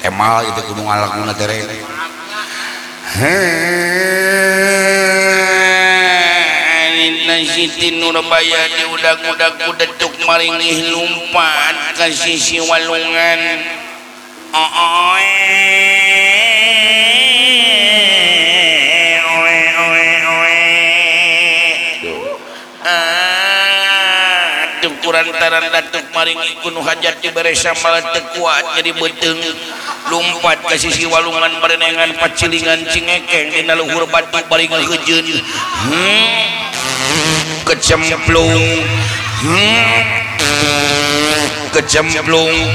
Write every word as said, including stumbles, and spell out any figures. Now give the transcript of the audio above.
Temal itu gunung alakna teh. Siti Nurbaya di udag-udag kudetuk maringih lumpat ka sisi walungan. Oe oe oe oe. Ah, tukuran taran datuk maringih kuno hajat dibere sambal teu kuat jadi beuteung. Lumpat ke sisi walungan berenengan pacilingan cingekeng dina luhur batu bari ngeujeun. Hmm. Kecemplung. Hmm. Kecemplung.